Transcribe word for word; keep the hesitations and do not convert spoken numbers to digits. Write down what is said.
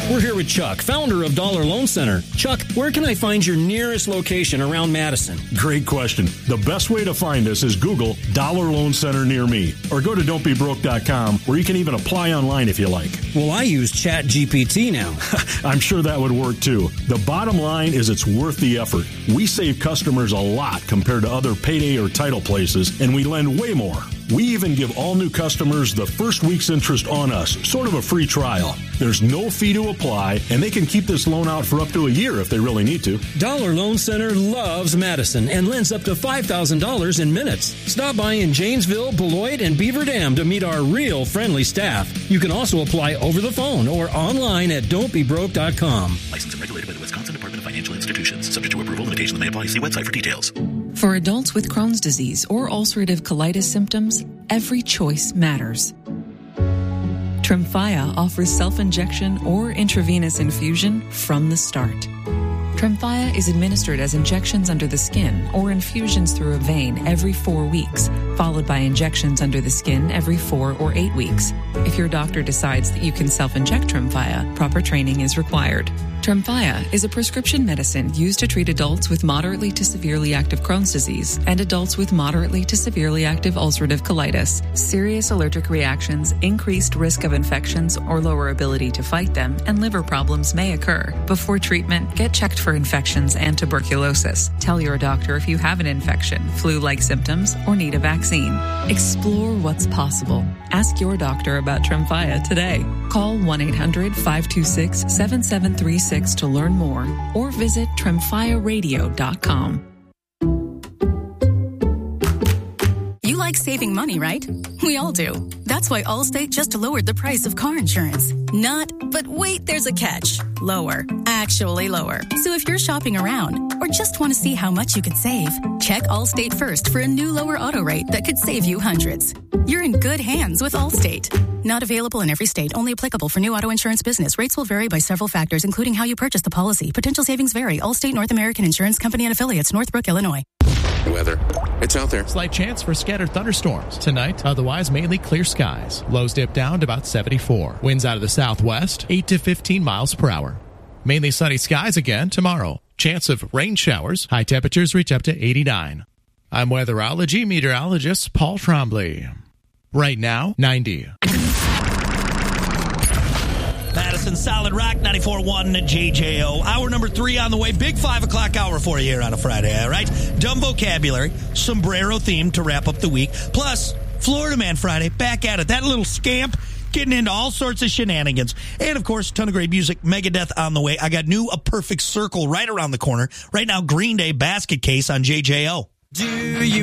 We're here with Chuck, founder of Dollar Loan Center. Chuck, where can I find your nearest location around Madison? Great question. The best way to find us is Google Dollar Loan Center near me, or go to don't be broke dot com, where you can even apply online if you like. Well, I use Chat G P T now. I'm sure that would work too. The bottom line is it's worth the effort. We save customers a lot compared to other payday or title places, and we lend way more. We even give all new customers the first week's interest on us, sort of a free trial. There's no fee to apply, and they can keep this loan out for up to a year if they really need to. Dollar Loan Center loves Madison and lends up to five thousand dollars in minutes. Stop by in Janesville, Beloit, and Beaver Dam to meet our real friendly staff. You can also apply over the phone or online at don't be broke dot com. Licensed and regulated by the Wisconsin Department of Financial Institutions. Subject to approval, limitations may apply. See website for details. For adults with Crohn's disease or ulcerative colitis symptoms, every choice matters. Tremfya offers self-injection or intravenous infusion from the start. Tremfya is administered as injections under the skin or infusions through a vein every four weeks, followed by injections under the skin every four or eight weeks. If your doctor decides that you can self-inject Tremfya, proper training is required. Tremfya is a prescription medicine used to treat adults with moderately to severely active Crohn's disease and adults with moderately to severely active ulcerative colitis. Serious allergic reactions, increased risk of infections or lower ability to fight them, and liver problems may occur. Before treatment, get checked for infections and tuberculosis. Tell your doctor if you have an infection, flu-like symptoms, or need a vaccine. Explore what's possible. Ask your doctor about Tremfya today. Call one eight hundred five two six seven seven three six to learn more, or visit tremfya radio dot com. You like saving money, right? We all do. That's why Allstate just lowered the price of car insurance. Not, but wait, there's a catch. Lower. Actually lower. So if you're shopping around or just want to see how much you could save, check Allstate first for a new lower auto rate that could save you hundreds. You're in good hands with Allstate. Not available in every state. Only applicable for new auto insurance business. Rates will vary by several factors, including how you purchase the policy. Potential savings vary. Allstate North American Insurance Company and affiliates, Northbrook, Illinois. Weather. It's out there. Slight chance for scattered thunderstorms tonight. Otherwise, mainly clear skies. Lows dip down to about seventy-four. Winds out of the southwest, eight to fifteen miles per hour. Mainly sunny skies again tomorrow. Chance of rain showers. High temperatures reach up to eighty-nine. I'm weatherology meteorologist Paul Trombley. Right now, ninety. Madison Solid Rock, ninety-four point one J J O. Hour number three on the way. Big five o'clock hour for you here on a Friday, all right? Dumb vocabulary, sombrero theme to wrap up the week. Plus, Florida Man Friday, back at it. That little scamp getting into all sorts of shenanigans. And, of course, a ton of great music. Megadeth on the way. I got new A Perfect Circle right around the corner. Right now, Green Day Basket Case on J J O. Do you